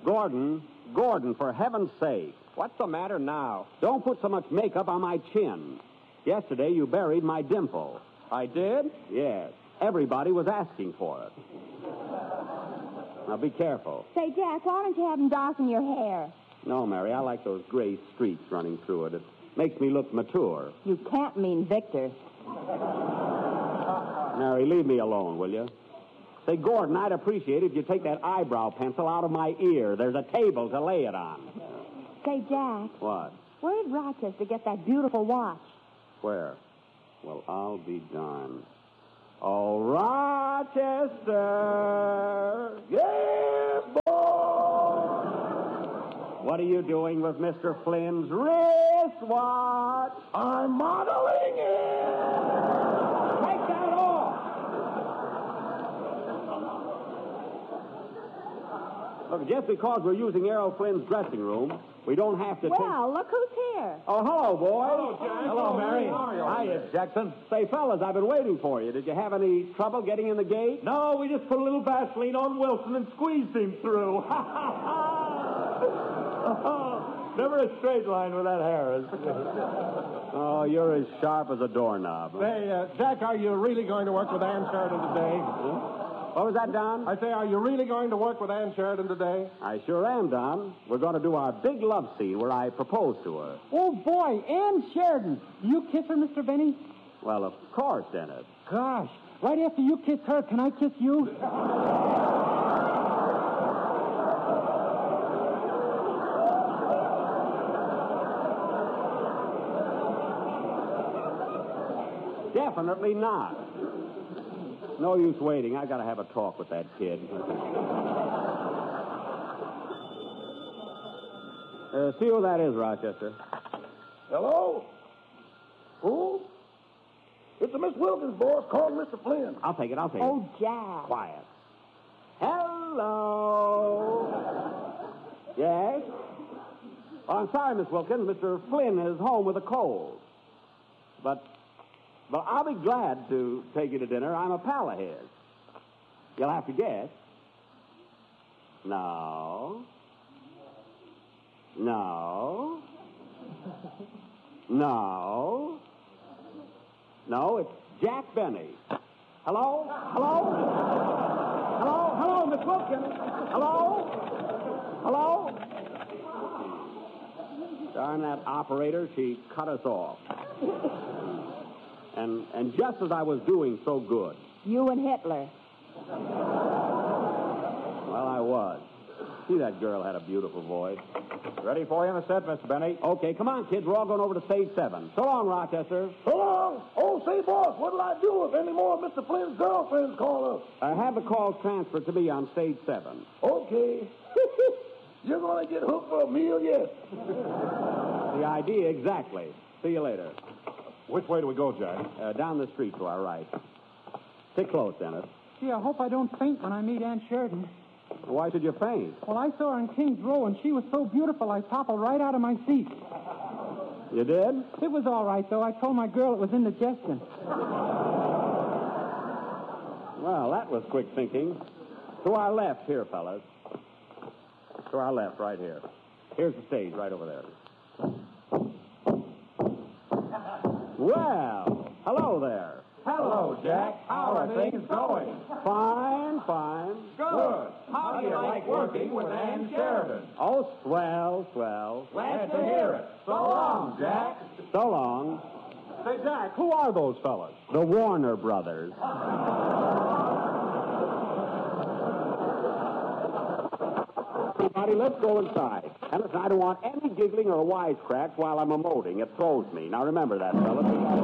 Gordon, for heaven's sake. What's the matter now? Don't put so much makeup on my chin. Yesterday you buried my dimple. I did? Yes. Everybody was asking for it. Now be careful. Say, Jack, why don't you have him darken your hair? No, Mary, I like those gray streaks running through it. It makes me look mature. You can't mean Victor. Mary, leave me alone, will you? Say, Gordon, I'd appreciate it if you take that eyebrow pencil out of my ear. There's a table to lay it on. Say, Jack. What? Where did Rochester get that beautiful watch? Where? Well, I'll be darned. Oh, Rochester! Yes, boy! What are you doing with Mr. Flynn's wristwatch? I'm modeling it! Take that off! Look, just because we're using Errol Flynn's dressing room, we don't have to Well, look who's here. Oh, hello, boy. Hello, Jack. Hello, Mary. Hiya, Jackson. Say, fellas, I've been waiting for you. Did you have any trouble getting in the gate? No, we just put a little Vaseline on Wilson and squeezed him through. Never a straight line with that Harris. Oh, you're as sharp as a doorknob. Say, Jack, are you really going to work with Ann Sheridan today? What was that, Don? I say, are you really going to work with Ann Sheridan today? I sure am, Don. We're going to do our big love scene where I propose to her. Oh, boy, Ann Sheridan. You kiss her, Mr. Benny? Well, of course, Dennis. Gosh, right after you kiss her, can I kiss you? Definitely not. No use waiting. I got to have a talk with that kid. See who that is, Rochester. Hello? Who? It's a Miss Wilkins, boss. Call Mr. Flynn. I'll take it. Oh, Jack. Quiet. Hello. Yes? Oh, I'm sorry, Miss Wilkins. Mr. Flynn is home with a cold. But I'll be glad to take you to dinner. I'm a pal of his. You'll have to guess. No. No. No. No, it's Jack Benny. Hello? Hello? Hello? Hello, Miss Wilkins? Hello? Hello? Darn that operator, she cut us off. And just as I was doing so good. You and Hitler. Well, I was. See, that girl had a beautiful voice. Ready for you in the set, Mr. Benny? Okay, come on, kids. We're all going over to stage 7. So long, Rochester. So long. Oh, say, boss, what'll I do if any more of Mr. Flynn's girlfriends call up? Have the calls transferred to me on stage 7. Okay. You're going to get hooked for a meal yet. The idea, exactly. See you later. Which way do we go, Jack? Down the street to our right. Stick close, Dennis. Gee, I hope I don't faint when I meet Ann Sheridan. Why should you faint? Well, I saw her in King's Row, and she was so beautiful I toppled right out of my seat. You did? It was all right, though. I told my girl it was indigestion. Well, that was quick thinking. To our left here, fellas. To our left, right here. Here's the stage, right over there. Well, hello there. Hello, Jack. How are things going? Fine. Good. How do you like working with Ann Sheridan? Oh, swell. Glad to hear it. So long, Jack. So long. Say, Jack, who are those fellas? The Warner Brothers. Everybody, let's go inside. And listen, I don't want any giggling or wisecracks while I'm emoting. It throws me. Now, remember that, fellas.